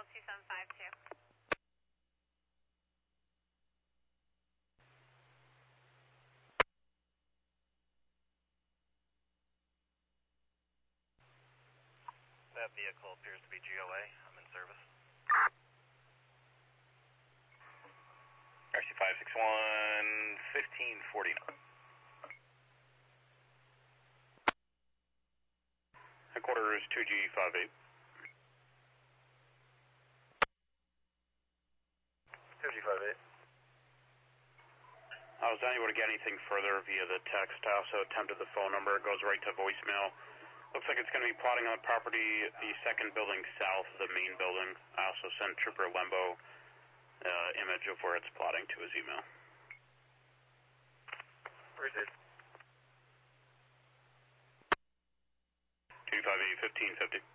Control 2752. That vehicle appears to be GOA. I'm in service. RC561, 1549. Headquarters 2G58. 2G58. I was unable to get anything further via the text. I also attempted the phone number. It goes right to voicemail. Looks like it's going to be plotting on the property, the second building south of the main building. I also sent Trooper Lembo image of where it's plotting to his email. Where's it? 258 1550.